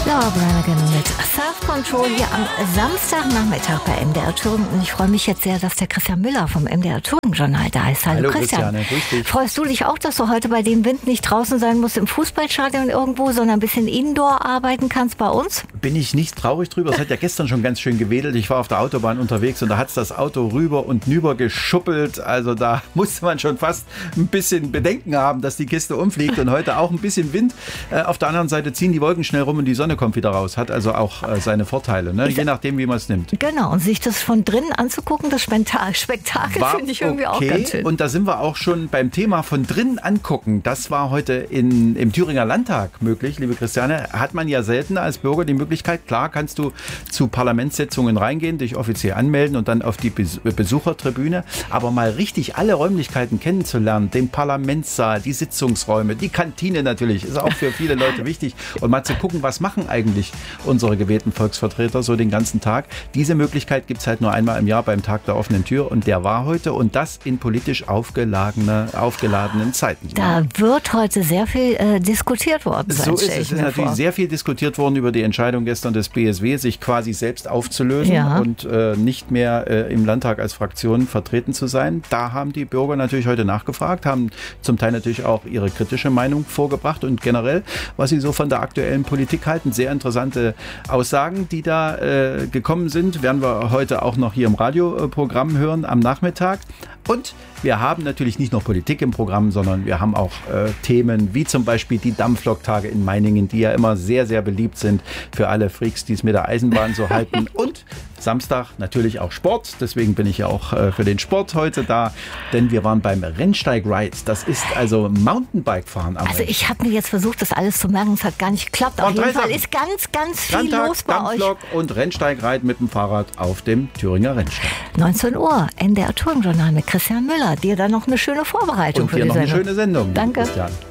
Laura Branigan mit Self-Control hier am Samstagnachmittag bei MDR Touring. Und ich freue mich jetzt sehr, dass der Christian Müller vom MDR Touring-Journal da ist. Hallo Christian. Christiane, grüß dich. Freust du dich auch, dass du heute bei dem Wind nicht draußen sein musst im Fußballstadion irgendwo, sondern ein bisschen Indoor arbeiten kannst bei uns? Bin ich nicht traurig drüber. Es hat ja gestern schon ganz schön gewedelt. Ich war auf der Autobahn unterwegs und da hat es das Auto rüber und nüber geschuppelt. Also da musste man schon fast ein bisschen Bedenken haben, dass die Kiste umfliegt. Und heute auch ein bisschen Wind. Auf der anderen Seite ziehen die Wolken schnell rum und die Sonne kommt wieder raus. Hat also auch seine Vorteile, ne? Je nachdem, wie man es nimmt. Genau, und sich das von drinnen anzugucken, das Spektakel finde ich irgendwie auch ganz schön. Und da sind wir auch schon beim Thema von drinnen angucken. Das war heute im Thüringer Landtag möglich, liebe Christiane. Hat man ja selten als Bürger die Möglichkeit. Klar kannst du zu Parlamentssitzungen reingehen, dich offiziell anmelden und dann auf die Besuchertribüne. Aber mal richtig alle Räumlichkeiten kennenzulernen, den Parlamentssaal, die Sitzungsräume, die Kantine natürlich, ist auch für viele Leute wichtig. Und mal zu gucken, was machen eigentlich unsere gewählten Volksvertreter so den ganzen Tag. Diese Möglichkeit gibt es halt nur einmal im Jahr beim Tag der offenen Tür und der war heute und das in politisch aufgeladenen Zeiten. Da wird heute sehr viel diskutiert worden sein. So ist es. Es ist natürlich sehr viel diskutiert worden über die Entscheidung gestern des BSW, sich quasi selbst aufzulösen und nicht mehr im Landtag als Fraktion vertreten zu sein. Da haben die Bürger natürlich heute nachgefragt, haben zum Teil natürlich auch ihre kritische Meinung vorgebracht und generell, was sie so von der aktuellen Politik halten. Sehr interessante Aussagen, die da gekommen sind, werden wir heute auch noch hier im Radioprogramm hören am Nachmittag. Und wir haben natürlich nicht nur Politik im Programm, sondern wir haben auch Themen wie zum Beispiel die Dampfloktage in Meiningen, die ja immer sehr, sehr beliebt sind für alle Freaks, die es mit der Eisenbahn so halten. Und Samstag natürlich auch Sport. Deswegen bin ich ja auch für den Sport heute da, denn wir waren beim Rennsteig-Ride. Das ist also Mountainbike-Fahren am Also ich habe mir jetzt versucht, das alles zu merken. Es hat gar nicht geklappt. Auf jeden Fall ist ganz, ganz viel Landtag, los bei Dampflok euch. und Rennsteig-Ride mit dem Fahrrad auf dem Thüringer Rennsteig. 19 Uhr, NDR Touring-Journal mit Christian Müller. Dir dann noch eine schöne Vorbereitung Und für dir die noch eine Sendung. schöne Sendung. Danke. Christian.